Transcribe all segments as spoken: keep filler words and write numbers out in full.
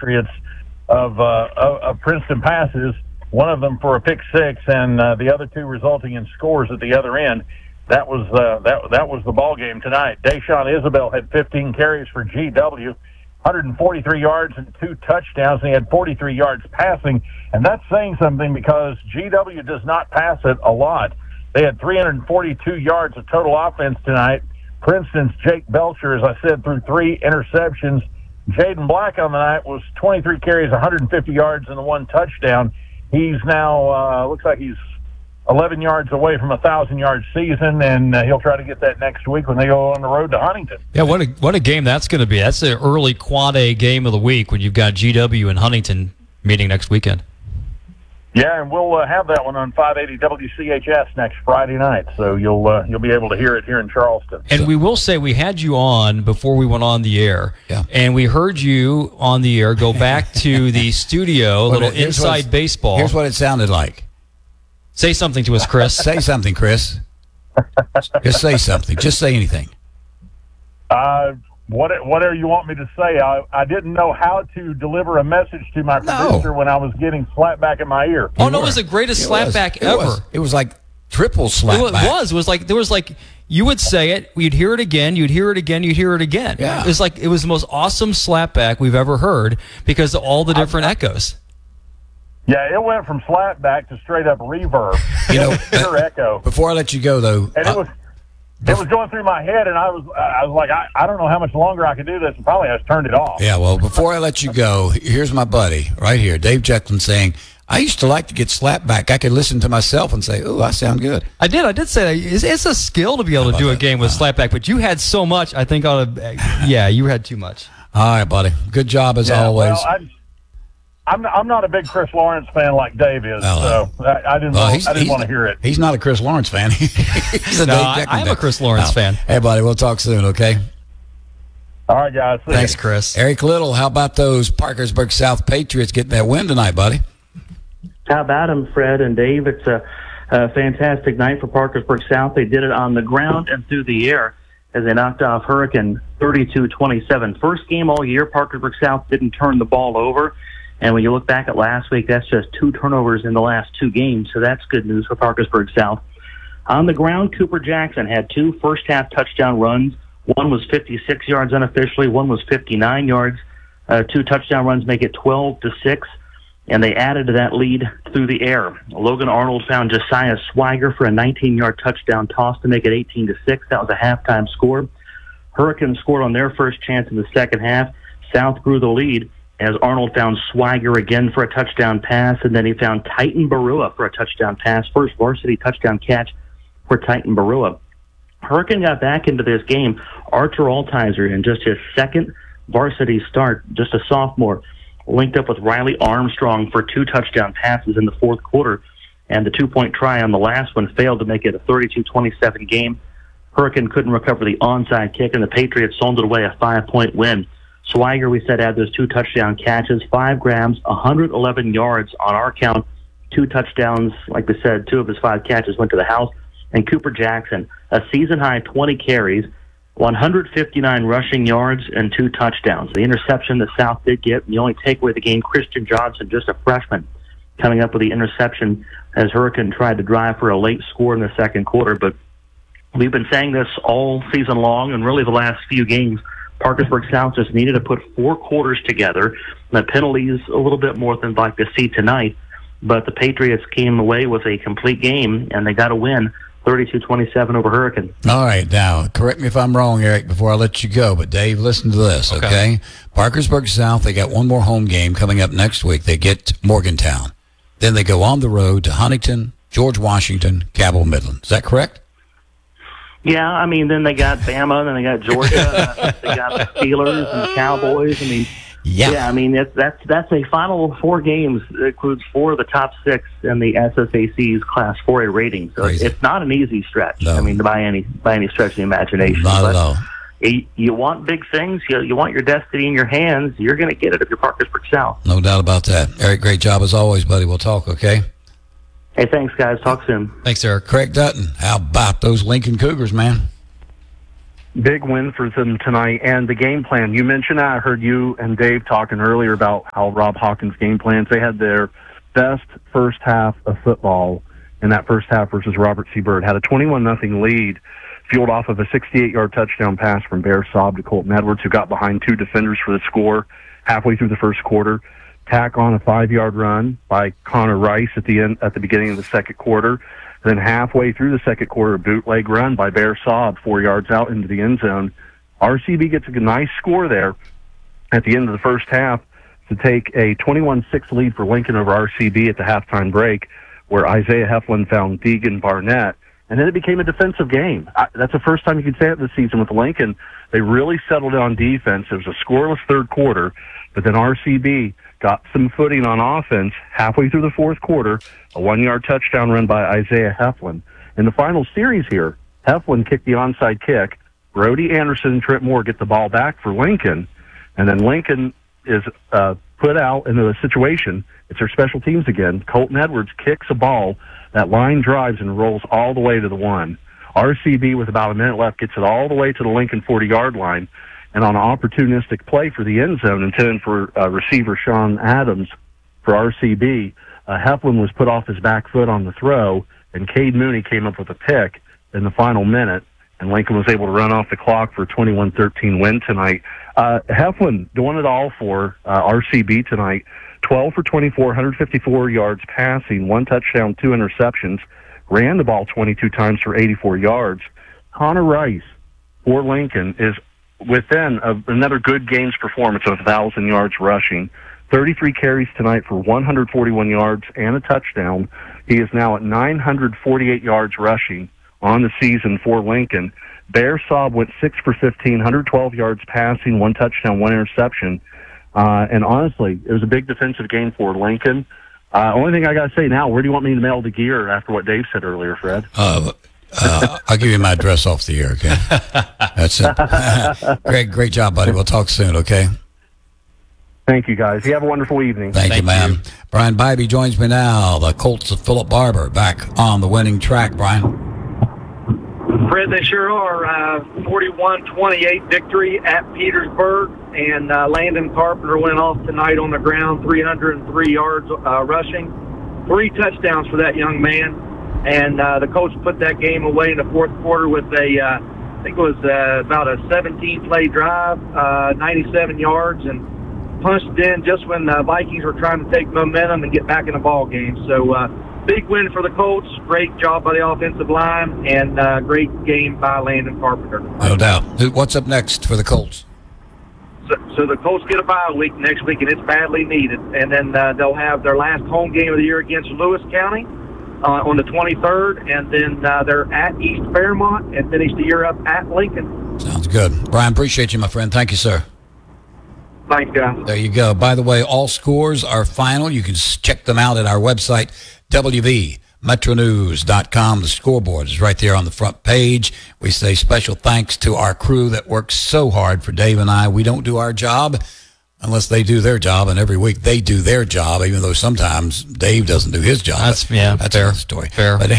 Patriots of, uh, of, of Princeton passes, one of them for a pick six, and uh, the other two resulting in scores at the other end. That was uh, that that was the ball game tonight. Deshaun Isabel had fifteen carries for G W, one hundred forty-three yards and two touchdowns, and he had forty-three yards passing. And that's saying something because G W does not pass it a lot. They had three hundred forty-two yards of total offense tonight. Princeton's Jake Belcher, as I said, threw three interceptions. Jaden Black on the night was twenty-three carries, one hundred fifty yards, and the one touchdown. He's now, uh, looks like he's eleven yards away from a thousand-yard season, and uh, he'll try to get that next week when they go on the road to Huntington. Yeah, what a what a game that's going to be. That's the early Quad A game of the week when you've got G W and Huntington meeting next weekend. Yeah, and we'll uh, have that one on five eighty W C H S next Friday night, so you'll uh, you'll be able to hear it here in Charleston. And so. we will say we had you on before we went on the air, yeah. and we heard you on the air go back to the studio, a well, little inside it, baseball. Here's what it sounded like. Say something to us, Chris. Say something, Chris. Just say something. Just say anything. Uh, what, whatever you want me to say. I, I didn't know how to deliver a message to my producer no. when I was getting slapped back in my ear. Oh, no, it was the greatest slapback it ever. Was. It was like triple slapback. It was. It was like, there was like, you would say it, you'd hear it again, you'd hear it again, you'd hear it again. Yeah. It was like, it was the most awesome slapback we've ever heard because of all the different I, echoes. Yeah, it went from slapback to straight up reverb. You know, pure echo. Before I let you go, though, and it was it was going through my head, and I was I was like, I, I don't know how much longer I could do this, and probably I just turned it off. Yeah, well, before I let you go, here's my buddy right here, Dave Jekyll, saying, I used to like to get slapped back. I could listen to myself and say, "Ooh, I sound good." I did. I did say that. It's, it's a skill to be able to do a game with uh, slapback, but you had so much. I think on a yeah, you had too much. All right, buddy. Good job as yeah, always. Well, I, I'm I'm not a big Chris Lawrence fan like Dave is, oh, so I, I didn't well, want, I didn't want to hear it. He's not a Chris Lawrence fan. he's a no, Dave I, Jekyll I'm fan. a Chris Lawrence no. fan. Hey, buddy, we'll talk soon. Okay. All right, guys. See Thanks, you. Chris. Eric Little, how about those Parkersburg South Patriots getting that win tonight, buddy? How about them, Fred and Dave? It's a, a fantastic night for Parkersburg South. They did it on the ground and through the air as they knocked off Hurricane thirty-two twenty-seven. First game all year, Parkersburg South didn't turn the ball over. And when you look back at last week, that's just two turnovers in the last two games. So that's good news for Parkersburg South. On the ground, Cooper Jackson had two first-half touchdown runs. One was fifty-six yards unofficially. One was fifty-nine yards. Uh, two touchdown runs make it twelve to six. And they added to that lead through the air. Logan Arnold found Josiah Swiger for a nineteen-yard touchdown toss to make it eighteen to six. That was a halftime score. Hurricanes scored on their first chance in the second half. South grew the lead as Arnold found Swiger again for a touchdown pass, and then he found Titan Barua for a touchdown pass. First varsity touchdown catch for Titan Barua. Hurricane got back into this game. Archer Altizer, in just his second varsity start, just a sophomore, linked up with Riley Armstrong for two touchdown passes in the fourth quarter, and the two-point try on the last one failed to make it a thirty-two twenty-seven game. Hurricane couldn't recover the onside kick, and the Patriots sold it away a five-point win. Swiger, we said, had those two touchdown catches, five grabs, one hundred eleven yards on our count, two touchdowns. Like we said, two of his five catches went to the house. And Cooper Jackson, a season-high twenty carries, one hundred fifty-nine rushing yards, and two touchdowns. The interception that South did get, and the only takeaway of the game, Christian Johnson, just a freshman, coming up with the interception as Hurricane tried to drive for a late score in the second quarter. But we've been saying this all season long, and really the last few games. Parkersburg South just needed to put four quarters together. The penalties a little bit more than I'd like to see tonight, but the Patriots came away with a complete game, and they got a win, thirty-two twenty-seven over Hurricane. All right, now, correct me if I'm wrong, Eric, before I let you go, but Dave, listen to this, okay? okay? Parkersburg South, they got one more home game coming up next week. They get Morgantown. Then they go on the road to Huntington, George Washington, Cabell Midland. Is that correct? Yeah, I mean, then they got Bama, then they got Georgia, they got the Steelers and the Cowboys. I mean, yeah, yeah I mean, it's, that's that's a final four games. It includes four of the top six in the S S A C's Class four A rating. So Crazy. it's not an easy stretch. No. I mean, by any by any stretch of the imagination. Not at all. You, you want big things. You, you want your destiny in your hands. You're going to get it if you're Parkersburg South. No doubt about that. Eric, great job as always, buddy. We'll talk, okay? Hey, thanks, guys. Talk soon. Thanks, Eric. Craig Dutton, how about those Lincoln Cougars, man? Big win for them tonight, and the game plan. You mentioned that. I heard you and Dave talking earlier about how Rob Hawkins' game plans. They had their best first half of football in that first half versus Robert C. Byrd. Had a twenty-one nothing lead, fueled off of a sixty-eight-yard touchdown pass from Bear Saab to Colton Edwards, who got behind two defenders for the score halfway through the first quarter. Tack on a five-yard run by Connor Rice at the end, at the beginning of the second quarter. Then halfway through the second quarter, a bootleg run by Bear Saab, four yards out into the end zone. R C B gets a nice score there at the end of the first half to take a twenty-one six lead for Lincoln over R C B at the halftime break, where Isaiah Heflin found Deegan Barnett. And then it became a defensive game. I, that's the first time you could say it this season with Lincoln. They really settled on defense. It was a scoreless third quarter, but then R C B got some footing on offense halfway through the fourth quarter, a one-yard touchdown run by Isaiah Heflin. In the final series here, Heflin kicked the onside kick. Brody Anderson and Trent Moore get the ball back for Lincoln, and then Lincoln is uh, put out into a situation. It's their special teams again. Colton Edwards kicks a ball. That line drives and rolls all the way to the one. R C B, with about a minute left, gets it all the way to the Lincoln forty-yard line. And on an opportunistic play for the end zone intended for uh, receiver Sean Adams for R C B, uh, Heflin was put off his back foot on the throw, and Cade Mooney came up with a pick in the final minute, and Lincoln was able to run off the clock for a twenty-one thirteen win tonight. Uh, Heflin doing it all for uh, R C B tonight, twelve for twenty-four, one hundred fifty-four yards passing, one touchdown, two interceptions, ran the ball twenty-two times for eighty-four yards. Connor Rice for Lincoln is within a, another good games performance of one thousand yards rushing. thirty-three carries tonight for one hundred forty-one yards and a touchdown. He is now at nine hundred forty-eight yards rushing on the season for Lincoln. Bear Saab went six for fifteen, one hundred twelve yards passing, one touchdown, one interception. Uh, and honestly, it was a big defensive game for Lincoln. Uh, only thing I got to say now, where do you want me to mail the gear after what Dave said earlier, Fred? Uh, uh, I'll give you my address off the air, okay? That's it. Greg, great job, buddy. We'll talk soon, okay? Thank you, guys. You have a wonderful evening. Thank, Thank you, man. you. Brian Bybee joins me now. The Colts of Philip Barber back on the winning track, Brian. Fred, they sure are. Uh, forty-one twenty-eight victory at Petersburg, and uh, Landon Carpenter went off tonight on the ground, three hundred three yards uh, rushing, three touchdowns for that young man. And uh, the coach put that game away in the fourth quarter with a, uh, I think it was uh, about a seventeen-play drive, uh, ninety-seven yards, and punched in just when the Vikings were trying to take momentum and get back in the ball game. So uh, big win for the Colts. Great job by the offensive line, and uh, great game by Landon Carpenter. No doubt. What's up next for the Colts? So, so the Colts get a bye week next week, and it's badly needed. And then uh, they'll have their last home game of the year against Lewis County uh, on the twenty-third, and then uh, they're at East Fairmont and finish the year up at Lincoln. Sounds good. Brian, appreciate you, my friend. Thank you, sir. Thanks, guys. There you go. By the way, all scores are final. You can check them out at our website, W V metro news dot com. The scoreboard is right there on the front page. We say special thanks to our crew that works so hard for Dave and I. We don't do our job unless they do their job, and every week they do their job, even though sometimes Dave doesn't do his job. That's, yeah, that's fair. another story. Fair. But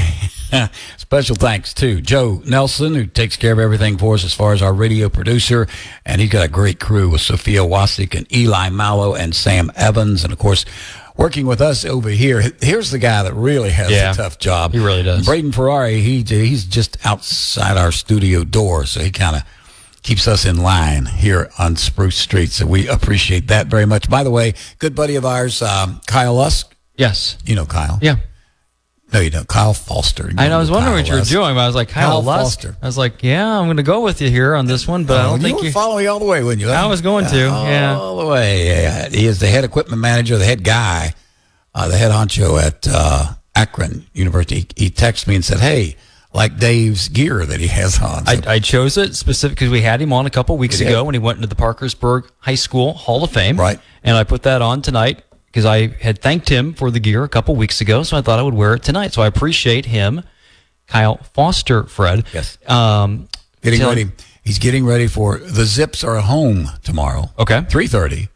special thanks to Joe Nelson, who takes care of everything for us as far as our radio producer, and he's got a great crew with Sophia Wasik and Eli Mallow and Sam Evans, and of course, working with us over here. Here's the guy that really has Yeah, a tough job. he really does. Braden Ferrari, he he's just outside our studio door, so he kind of keeps us in line here on Spruce Street, so we appreciate that very much. By the way, good buddy of ours, um, Kyle Lusk. Yes. You know Kyle. Yeah. No, you don't. Kyle Foster. You I know, I was know wondering Kyle what you were Lusk. doing, but I was like, Kyle, Kyle Lusk. Foster. I was like, yeah, I'm going to go with you here on this one, but I Oh, don't you think would you... follow me all the way, wouldn't you? I was going to, yeah. All the way. Yeah. He is the head equipment manager, the head guy, uh, the head honcho at uh, Akron University. He, he texted me and said, hey, like Dave's gear that he has on. So, I, I chose it specific because we had him on a couple weeks You did? ago when he went into the Parkersburg High School Hall of Fame. Right. And I put that on tonight because I had thanked him for the gear a couple weeks ago, so I thought I would wear it tonight. So I appreciate him, Kyle Foster, Fred. Yes. Um, getting tell- ready. He's getting ready for the Zips are home tomorrow. Okay. three thirty.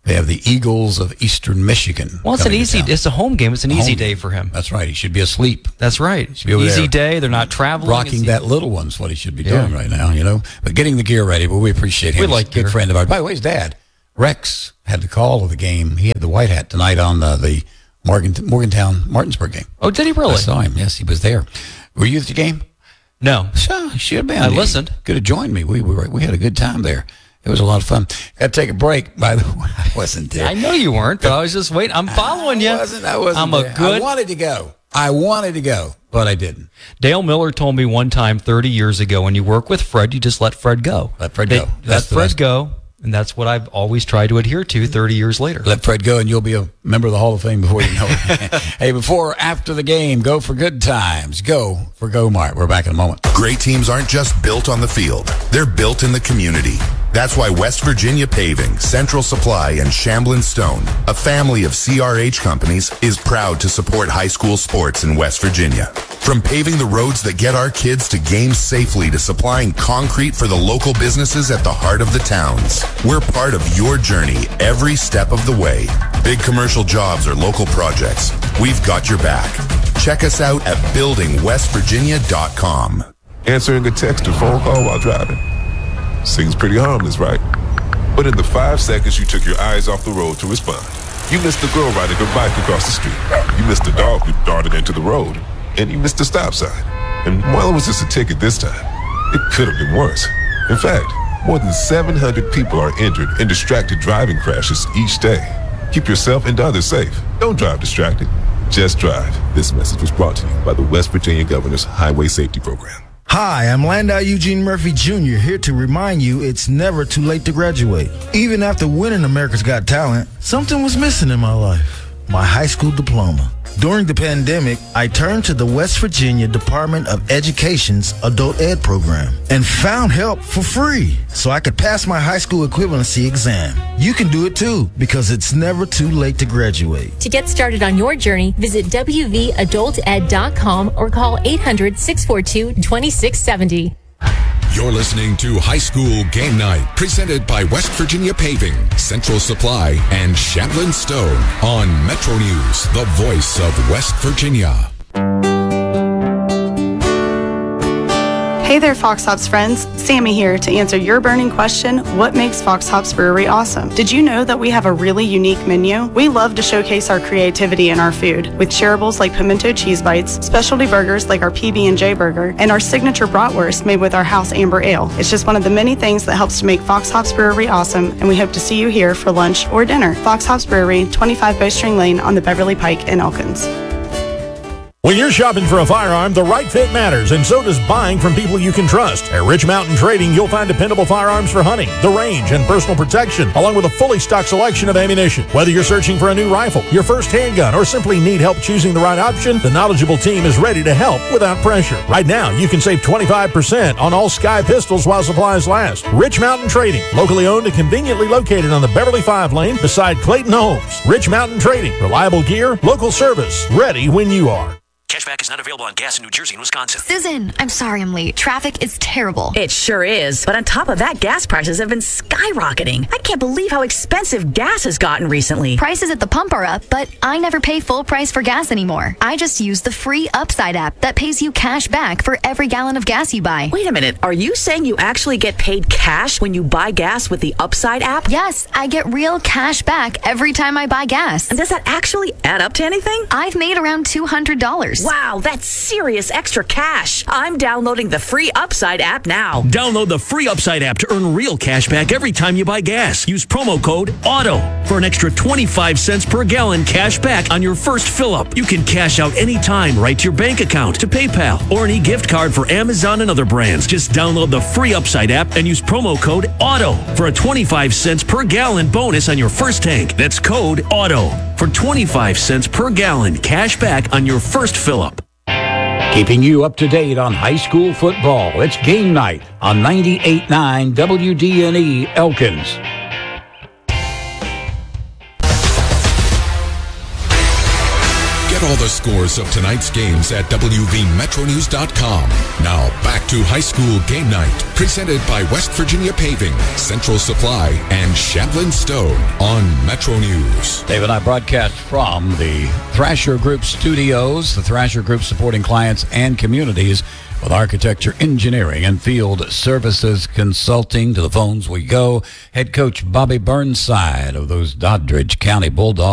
They have the Eagles of Eastern Michigan. Well, it's an easy. It's a home game. It's an home easy day for him. That's right. He should be asleep. That's right. Should be over easy there day. They're not traveling. Rocking that little one's what he should be doing yeah. right now. You know, but getting the gear ready. But we appreciate him. We like He's a good gear. friend of ours. By the way, his dad, Rex, had the call of the game. He had the white hat tonight on the, the Morgan, Morgantown Martinsburg game. Oh, did he really? I saw him. Yes, he was there. Were you at the game? No. So he should have been. I He listened. Could have joined me. We were. We had a good time there. It was a lot of fun. Got to take a break. By the way, I wasn't there. I know you weren't, but I was just waiting. I'm following you. I wasn't. I wasn't. I'm there. a good. I wanted to go. I wanted to go, but I didn't. Dale Miller told me one time thirty years ago, when you work with Fred, you just let Fred go. Let Fred they, go. Let That's Fred go, and that's what I've always tried to adhere to thirty years later. Let Fred go, and you'll be a member of the Hall of Fame before you know it. Hey, before or after the game, go for good times. Go for Go Mart. We're back in a moment. Great teams aren't just built on the field. They're built in the community. That's why West Virginia Paving, Central Supply, and Shamblin Stone, a family of C R H companies, is proud to support high school sports in West Virginia. From paving the roads that get our kids to games safely to supplying concrete for the local businesses at the heart of the towns, we're part of your journey every step of the way. Big commercial jobs or local projects, we've got your back. Check us out at building west virginia dot com. Answering a text or phone call while driving. Seems pretty harmless, right? But in the five seconds you took your eyes off the road to respond, you missed the girl riding her bike across the street. You missed the dog who darted into the road. And you missed the stop sign. And while it was just a ticket this time, it could have been worse. In fact, more than seven hundred people are injured in distracted driving crashes each day. Keep yourself and others safe. Don't drive distracted. Just drive. This message was brought to you by the West Virginia Governor's Highway Safety Program. Hi, I'm Landau Eugene Murphy Junior here to remind you it's never too late to graduate. Even after winning America's Got Talent, something was missing in my life. My high school diploma. During the pandemic, I turned to the West Virginia Department of Education's Adult Ed program and found help for free so I could pass my high school equivalency exam. You can do it too because it's never too late to graduate. To get started on your journey, visit w v adult ed dot com or call eight hundred, six four two, two six seven zero. You're listening to High School Game Night, presented by West Virginia Paving, Central Supply, and Shamblin Stone on Metro News, the voice of West Virginia. Hey there, Fox Hops friends. Sammy here to answer your burning question, what makes Fox Hops Brewery awesome? Did you know that we have a really unique menu? We love to showcase our creativity in our food with shareables like pimento cheese bites, specialty burgers like our P B and J burger, and our signature bratwurst made with our house amber ale. It's just one of the many things that helps to make Fox Hops Brewery awesome, and we hope to see you here for lunch or dinner. Fox Hops Brewery, twenty-five Bowstring Lane on the Beverly Pike in Elkins. When you're shopping for a firearm, the right fit matters, and so does buying from people you can trust. At Rich Mountain Trading, you'll find dependable firearms for hunting, the range, and personal protection, along with a fully stocked selection of ammunition. Whether you're searching for a new rifle, your first handgun, or simply need help choosing the right option, the knowledgeable team is ready to help without pressure. Right now, you can save twenty-five percent on all Sky pistols while supplies last. Rich Mountain Trading, locally owned and conveniently located on the Beverly five lane beside Clayton Homes. Rich Mountain Trading, reliable gear, local service, ready when you are. Cashback is not available on gas in New Jersey and Wisconsin. Susan, I'm sorry I'm late. Traffic is terrible. It sure is. But on top of that, gas prices have been skyrocketing. I can't believe how expensive gas has gotten recently. Prices at the pump are up, but I never pay full price for gas anymore. I just use the free Upside app that pays you cash back for every gallon of gas you buy. Wait a minute. Are you saying you actually get paid cash when you buy gas with the Upside app? Yes, I get real cash back every time I buy gas. And does that actually add up to anything? I've made around two hundred dollars. Wow, that's serious extra cash. I'm downloading the free Upside app now. Download the free Upside app to earn real cash back every time you buy gas. Use promo code AUTO for an extra twenty-five cents per gallon cash back on your first fill-up. You can cash out anytime right to your bank account, to PayPal, or an e-gift card for Amazon and other brands. Just download the free Upside app and use promo code AUTO for a twenty-five cents per gallon bonus on your first tank. That's code AUTO for twenty-five cents per gallon cash back on your first fill-up. Keeping you up to date on high school football. It's Game Night on ninety-eight point nine W D N E Elkins. Get Get all the scores of tonight's games at W V Metro News dot com. Now back to high school game night, presented by West Virginia Paving, Central Supply, and Shamblin Stone on Metro News. Dave and I broadcast from the Thrasher Group studios. The Thrasher Group supporting clients and communities with architecture, engineering, and field services consulting. To the phones we go. Head coach Bobby Burnside of those Doddridge County Bulldogs.